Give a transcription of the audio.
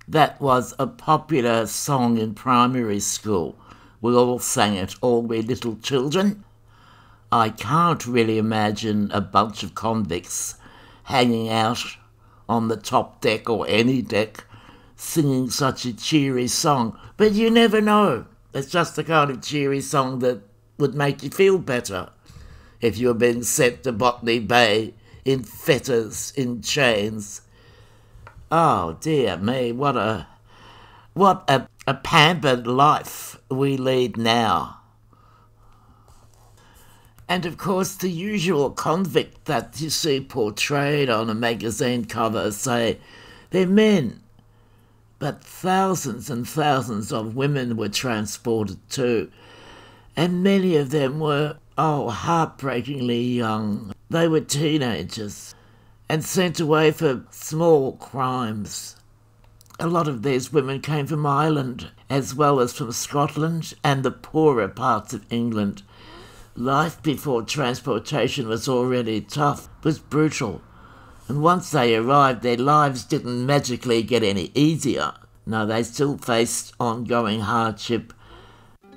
That was a popular song in primary school. We all sang it, all we little children. I can't really imagine a bunch of convicts hanging out on the top deck or any deck singing such a cheery song. But you never know. It's just the kind of cheery song that would make you feel better if you were being sent to Botany Bay in fetters, in chains. Oh dear me, what a pampered life we lead now. And of course the usual convict that you see portrayed on a magazine cover, say, they're men. But thousands and thousands of women were transported too. And many of them were, heartbreakingly young. They were teenagers and sent away for small crimes. A lot of these women came from Ireland as well as from Scotland and the poorer parts of England. Life before transportation was already tough, was brutal. And once they arrived, their lives didn't magically get any easier. No, they still faced ongoing hardship